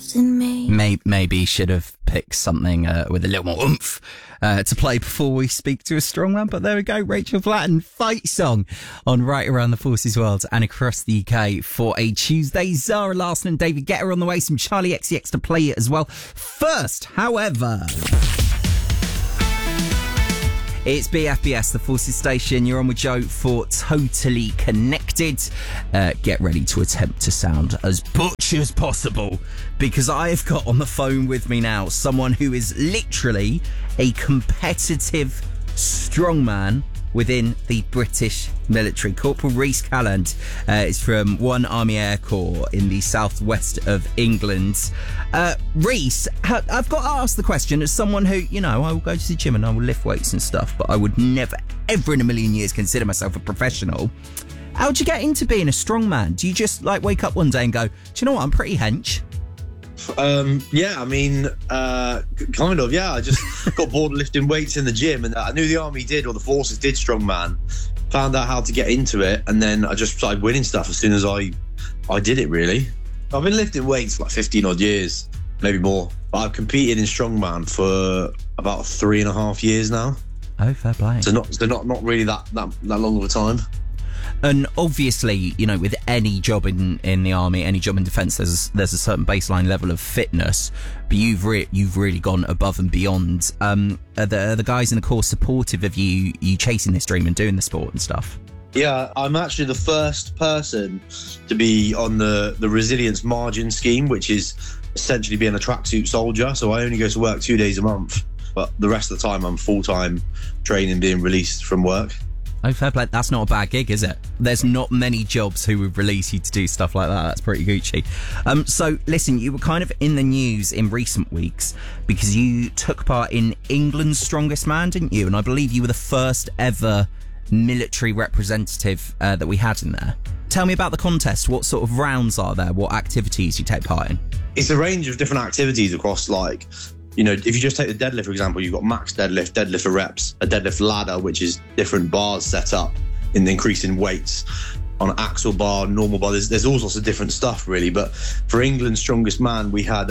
in me. Maybe should have picked something with a little more oomph to play before we speak to a strongman. But there we go, Rachel Flatton, Fight Song on Right Around the Forces World and across the UK for a Tuesday. Zara Larsson and David Guetta on the way, some Charlie XCX to play it as well. First, however, it's BFBS, the Forces Station. You're on with Joe for Totally Connected. Get ready to attempt to sound as butch as possible, because I have got on the phone with me now someone who is literally a competitive strongman within the British military. Corporal Rhys Calland is from 1 Army Air Corps in the southwest of England. Rhys, I've got to ask the question, as someone who, you know, I will go to the gym and I will lift weights and stuff, but I would never, ever in a million years consider myself a professional. How'd you get into being a strongman? Do you just like wake up one day and go, do you know what, I'm pretty hench? Yeah, I mean, kind of, yeah. I just got bored of lifting weights in the gym, and I knew the army did, or the forces did strongman. Found out how to get into it, and then I just started winning stuff as soon as I did it, really. I've been lifting weights for like 15 odd years, maybe more. But I've competed in strongman for about 3.5 years now. Oh, fair play. So not really that long of a time. And obviously, you know, with any job in the army, any job in defence, there's a certain baseline level of fitness, but you've really gone above and beyond. Are the guys in the Corps supportive of you chasing this dream and doing the sport and stuff? Yeah, I'm actually the first person to be on the resilience margin scheme, which is essentially being a tracksuit soldier. So I only go to work 2 days a month, but the rest of the time I'm full-time training, being released from work. Oh, fair play. That's not a bad gig, is it? There's not many jobs who would release you to do stuff like that. That's pretty Gucci. So, listen, you were kind of in the news in recent weeks because you took part in England's Strongest Man, didn't you? And I believe you were the first ever military representative that we had in there. Tell me about the contest. What sort of rounds are there? What activities you take part in? It's a range of different activities across, like, you know, if you just take the deadlift, for example, you've got max deadlift, deadlift for reps, a deadlift ladder, which is different bars set up in increasing weights on an axle bar, normal bar. There's all sorts of different stuff, really. But for England's Strongest Man, we had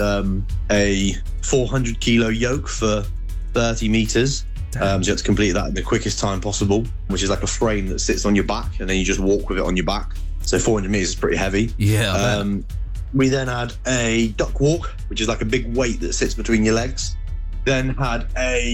a 400 kilo yoke for 30 meters. So you have to complete that in the quickest time possible, which is like a frame that sits on your back, and then you just walk with it on your back. So 400 meters is pretty heavy. Yeah. We then had a duck walk, which is like a big weight that sits between your legs. Then had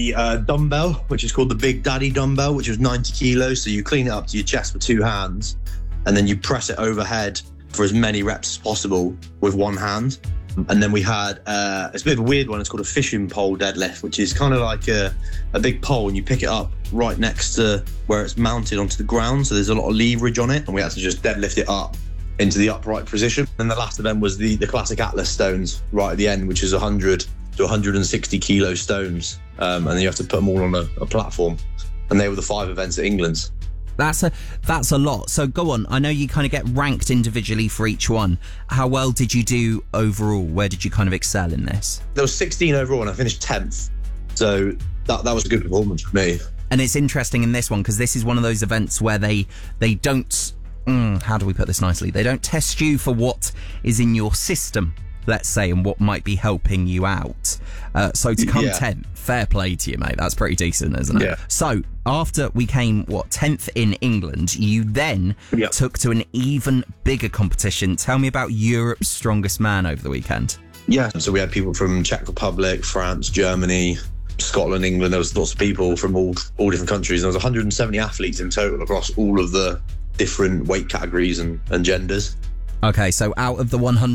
a dumbbell, which is called the Big Daddy dumbbell, which was 90 kilos. So you clean it up to your chest with 2 hands, and then you press it overhead for as many reps as possible with 1 hand. And then we had, it's a bit of a weird one. It's called a fishing pole deadlift, which is kind of like a big pole, and you pick it up right next to where it's mounted onto the ground. So there's a lot of leverage on it, and we had to just deadlift it up into the upright position. And the last event was the classic Atlas stones right at the end, which is 100 to 160 kilo stones. And then you have to put them all on a platform. And they were the 5 events at England's. That's a lot. So go on. I know you kind of get ranked individually for each one. How well did you do overall? Where did you kind of excel in this? There was 16 overall, and I finished 10th. So that was a good performance for me. And it's interesting in this one because this is one of those events where they don't... how do we put this nicely? They don't test you for what is in your system, let's say, and what might be helping you out. So to come 10th, fair play to you, mate. That's pretty decent, isn't it? Yeah. So after we came, 10th in England, you then took to an even bigger competition. Tell me about Europe's Strongest Man over the weekend. Yeah, so we had people from Czech Republic, France, Germany, Scotland, England. There was lots of people from all different countries. There was 170 athletes in total across all of the different weight categories and genders. Okay, so out of the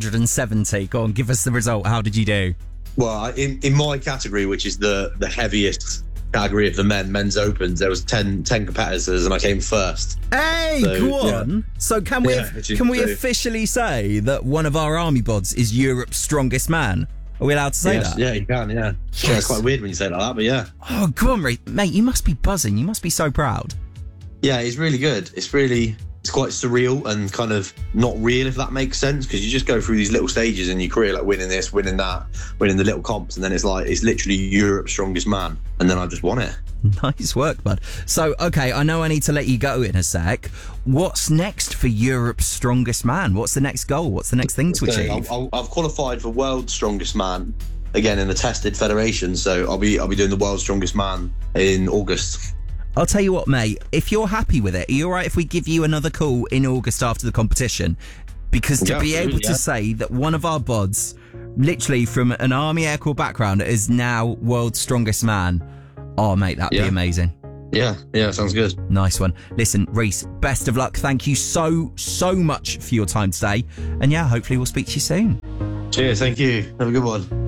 170, go on, give us the result. How did you do? Well, in my category, which is the heaviest category of the men's opens, there was 10 competitors, and I came first. Hey, so, go on. Yeah. So can we officially say that one of our army bods is Europe's Strongest Man? Are we allowed to say that? Yeah, you can, yeah. Yes. Yeah, it's quite weird when you say it like that, but yeah. Oh, go on, mate, you must be buzzing. You must be so proud. Yeah, it's really good. It's quite surreal and kind of not real, if that makes sense, because you just go through these little stages in your career, like winning this, winning that, winning the little comps, and then it's literally Europe's Strongest Man, and then I just won it. Nice work, bud. So, okay, I know I need to let you go in a sec. What's next for Europe's Strongest Man? What's the next goal? What's the next thing to achieve? I've qualified for World's Strongest Man again in a tested federation, so I'll be doing the World's Strongest Man in August. I'll tell you what, mate, if you're happy with it, are you all right if we give you another call in August after the competition? Because to be able to say that one of our bods, literally from an Army Air Corps background, is now World's Strongest Man, oh, mate, that'd be amazing. Yeah, sounds good. Nice one. Listen, Reese, best of luck. Thank you so much for your time today. And yeah, hopefully we'll speak to you soon. Cheers, thank you. Have a good one.